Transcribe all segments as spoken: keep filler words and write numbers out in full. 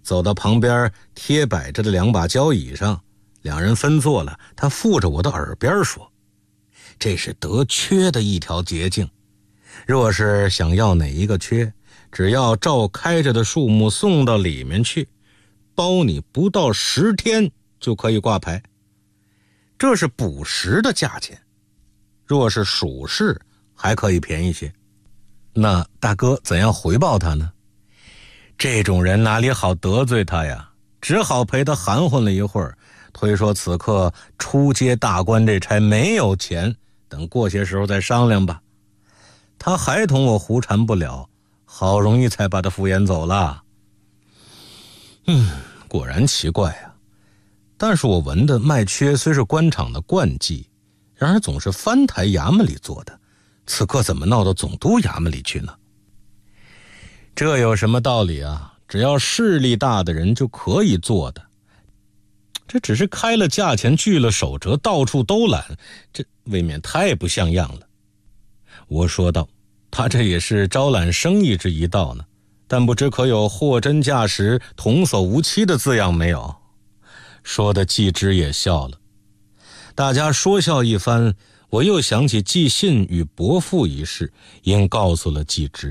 走到旁边贴摆着的两把交椅上，两人分坐了。他附着我的耳边说，这是得缺的一条捷径，若是想要哪一个缺，只要照开着的数目送到里面去，包你不到十天就可以挂牌。这是补时的价钱，若是属实还可以便宜些。那大哥怎样回报他呢？这种人哪里好得罪他呀，只好陪他含混了一会儿，推说此刻出接大官这差没有钱，等过些时候再商量吧。他还同我胡缠不了，好容易才把他敷衍走了。嗯，果然奇怪啊。但是我闻的卖缺虽是官场的惯技，然而总是藩台衙门里做的，此刻怎么闹到总督衙门里去呢？这有什么道理啊？只要势力大的人就可以做的，这只是开了价钱，锯了手折，到处都揽，这未免太不像样了。我说道，他这也是招揽生意之一道呢，但不知可有货真价实，童叟无欺的字样没有？说的季之也笑了。大家说笑一番，我又想起季信与伯父一事，因告诉了季之。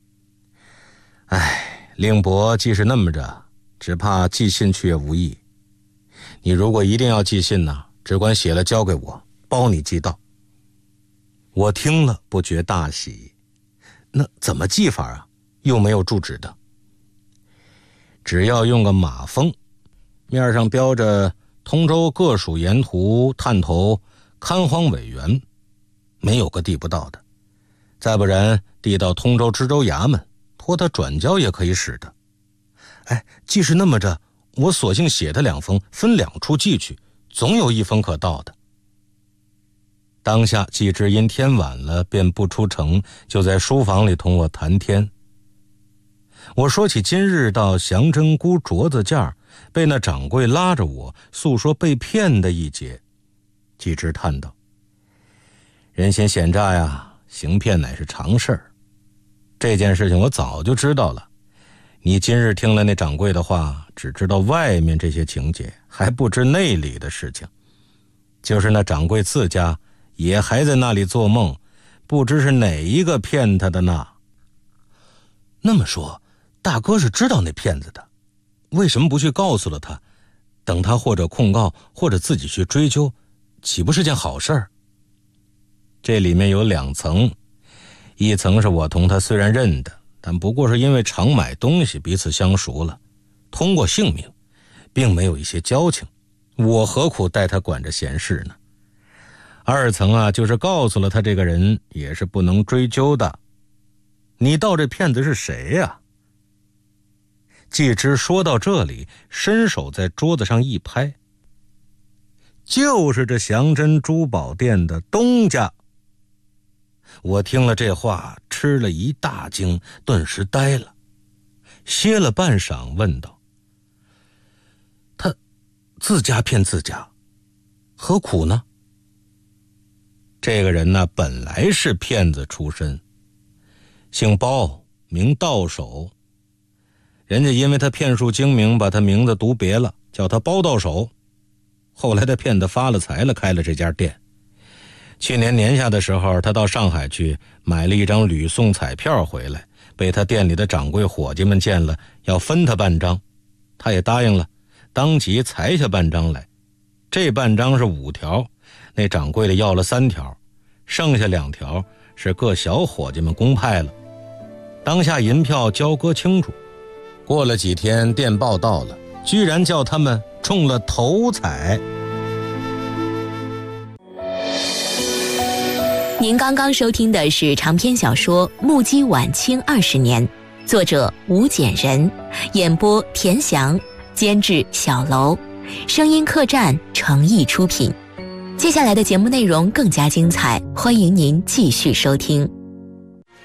哎，令伯既是那么着，只怕寄信去也无益。你如果一定要寄信呢，只管写了交给我，包你寄到。我听了不觉大喜。那怎么寄法啊？又没有住址的。只要用个马封，面上标着通州各属盐图探头看荒委员，没有个递不到的。再不然递到通州知州衙门，托他转交也可以使的。哎，既是那么着，我索性写他两封，分两处寄去，总有一封可到的。当下季之因天晚了，便不出城，就在书房里同我谈天。我说起今日到祥珍姑镯子件，被那掌柜拉着我诉说被骗的一节。季之叹道，人心险诈呀，行骗乃是常事儿。这件事情我早就知道了，你今日听了那掌柜的话，只知道外面这些情节，还不知内里的事情。就是那掌柜自家也还在那里做梦，不知是哪一个骗他的呢。那么说，大哥是知道那骗子的，为什么不去告诉了他，等他或者控告，或者自己去追究，岂不是件好事儿？这里面有两层，一层是我同他虽然认得，但不过是因为常买东西彼此相熟了，通过姓名，并没有一些交情，我何苦带他管着闲事呢？二层啊，就是告诉了他这个人也是不能追究的。你道这骗子是谁呀？季之说到这里，伸手在桌子上一拍，就是这祥珍珠宝店的东家。我听了这话，吃了一大惊，顿时呆了，歇了半晌，问道：他自家骗自家，何苦呢？这个人呢，本来是骗子出身，姓包，名道手。人家因为他骗术精明，把他名字读别了，叫他包到手。后来他骗得发了财了，开了这家店。去年年下的时候，他到上海去买了一张吕宋彩票回来，被他店里的掌柜伙计们见了，要分他半张，他也答应了，当即裁下半张来。这半张是五条，那掌柜的要了三条，剩下两条是各小伙计们公派了。当下银票交割清楚，过了几天电报到了，居然叫他们中了头彩。 您刚刚收听的是长篇小说《目击晚清二十年》，作者吴简人，演播田翔，监制小楼，声音客栈诚意出品。接下来的节目内容更加精彩，欢迎您继续收听。